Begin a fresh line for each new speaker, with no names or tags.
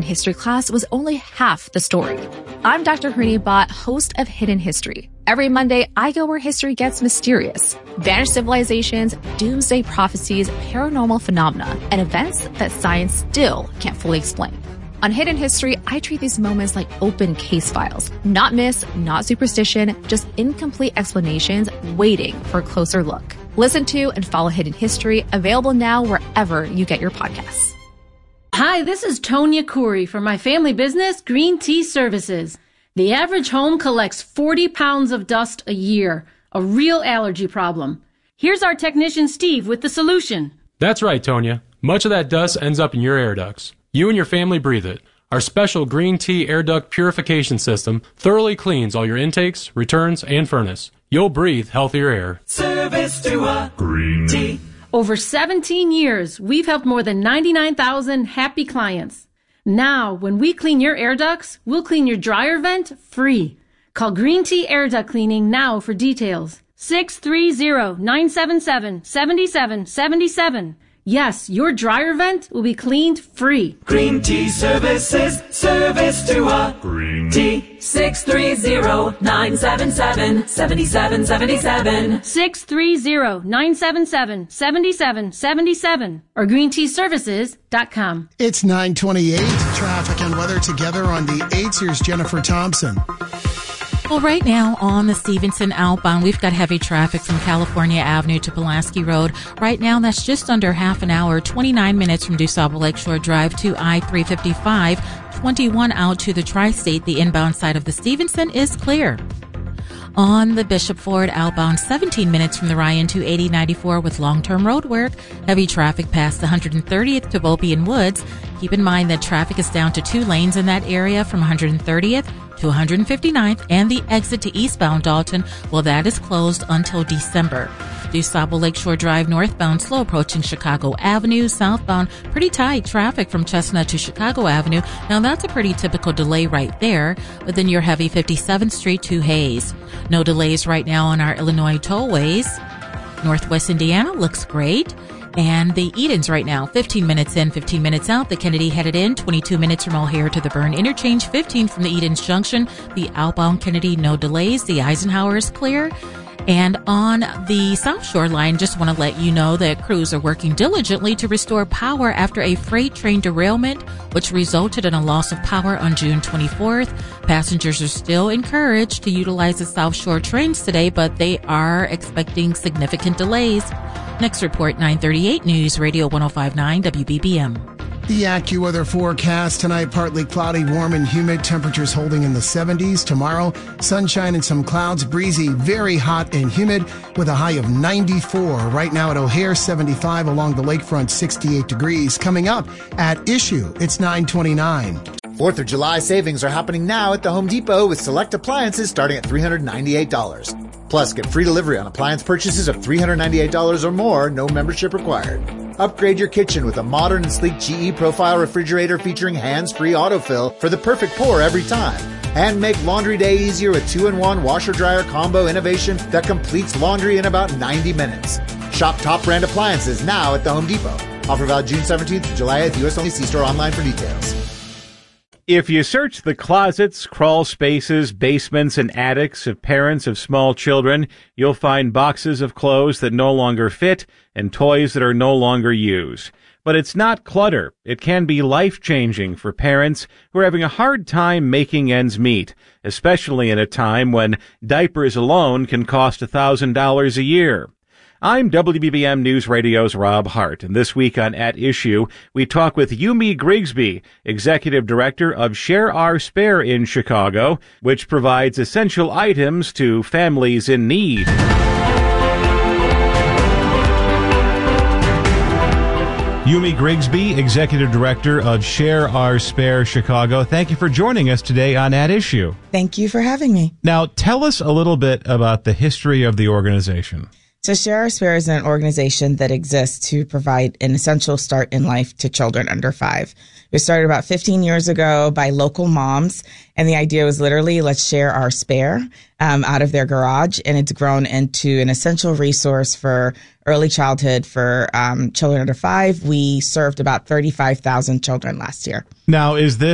history class was only half the story. I'm Dr. Harini Bhatt, host of Hidden History. Every Monday, I go where history gets mysterious. Vanished civilizations, doomsday prophecies, paranormal phenomena, and events that science still can't fully explain. On Hidden History, I treat these moments like open case files. Not myths, not superstition, just incomplete explanations waiting for a closer look. Listen to and follow Hidden History, available now wherever you get your podcasts.
Hi, this is Tonya Khoury from my family business, Green Tea Services. The average home collects 40 pounds of dust a year, a real allergy problem. Here's our technician, Steve, with the solution.
That's right, Tonya. Much of that dust ends up in your air ducts. You and your family breathe it. Our special Green Tea Air Duct Purification System thoroughly cleans all your intakes, returns, and furnace. You'll breathe healthier air.
Service to a Green Tea.
Over 17 years, we've helped more than 99,000 happy clients. Now, when we clean your air ducts, we'll clean your dryer vent free. Call Green Tea Air Duct Cleaning now for details. 630-977-7777. Yes, your dryer vent will be cleaned free.
Green Tea Services, service to a Green Tea. 630-977-7777.
630-977-7777 or greenteaservices.com.
It's 9:28. Traffic and weather together on the 8s. Here's Jennifer Thompson.
Well, right now on the Stevenson outbound, we've got heavy traffic from California Avenue to Pulaski Road. Right now, that's just under half an hour, 29 minutes from DuSable Lakeshore Drive to I-355, 21 out to the Tri-State. The inbound side of the Stevenson is clear. On the Bishop Ford outbound, 17 minutes from the Ryan to 8094 with long-term road work. Heavy traffic past 130th to Bopian Woods. Keep in mind that traffic is down to 2 lanes in that area from 130th to 159th, and the exit to eastbound Dalton, well, that is closed until December. DuSable Lakeshore Drive northbound, slow approaching Chicago Avenue. Southbound, pretty tight traffic from Chestnut to Chicago Avenue. Now, that's a pretty typical delay right there, but then your heavy 57th Street to Hayes. No delays right now on our Illinois tollways. Northwest Indiana looks great. And the Edens right now, 15 minutes in, 15 minutes out. The Kennedy headed in, 22 minutes from O'Hare to the Byrne Interchange, 15 from the Edens Junction. The outbound Kennedy, no delays. The Eisenhower is clear. And on the South Shore line, just want to let you know that crews are working diligently to restore power after a freight train derailment, which resulted in a loss of power on June 24th. Passengers are still encouraged to utilize the South Shore trains today, but they are expecting significant delays. Next report, 938 News Radio 105.9 WBBM.
The AccuWeather forecast tonight, partly cloudy, warm and humid, temperatures holding in the 70s. Tomorrow, sunshine and some clouds, breezy, very hot and humid with a high of 94. Right now at O'Hare, 75, along the lakefront, 68 degrees. Coming up at Issue, it's 9:29.
4th of July savings are happening now at the Home Depot with select appliances starting at $398. Plus, get free delivery on appliance purchases of $398 or more, no membership required. Upgrade your kitchen with a modern and sleek GE Profile refrigerator featuring hands-free autofill for the perfect pour every time. And make laundry day easier with 2-in-1 washer-dryer combo innovation that completes laundry in about 90 minutes. Shop top brand appliances now at the Home Depot. Offer valid June 17th to July 8th. U.S. only. See store online for details.
If you search the closets, crawl spaces, basements, and attics of parents of small children, you'll find boxes of clothes that no longer fit and toys that are no longer used. But it's not clutter. It can be life-changing for parents who are having a hard time making ends meet, especially in a time when diapers alone can cost $1,000 a year. I'm WBBM News Radio's Rob Hart, and this week on At Issue, we talk with Yumi Grigsby, Executive Director of Share Our Spare in Chicago, which provides essential items to families in need. Yumi Grigsby, Executive Director of Share Our Spare Chicago. Thank you for joining us today on At Issue.
Thank you for having me.
Now, tell us a little bit about the history of the organization.
So Share Our Spare is an organization that exists to provide an essential start in life to children under 5. It was started about 15 years ago by local moms, and the idea was literally, let's share our spare out of their garage, and it's grown into an essential resource for early childhood for children under 5. We served about 35,000 children last year.
Now, is this